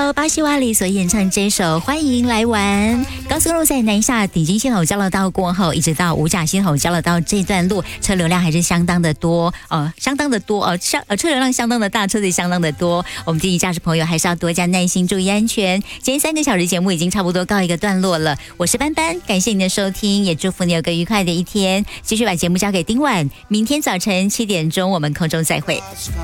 由巴西瓦里所演唱这首《欢迎来玩》。高速公路在南下顶金系统交流道过后，一直到五甲系统交流道这段路，车流量还是相当的多，车流量相当的大，车子也相当的多。我们提醒驾驶朋友还是要多加耐心，注意安全。今天3个小时节目已经差不多告一个段落了，我是班班，感谢你的收听，也祝福你有个愉快的一天。继续把节目交给丁婉，明天早晨7点钟我们空中再会。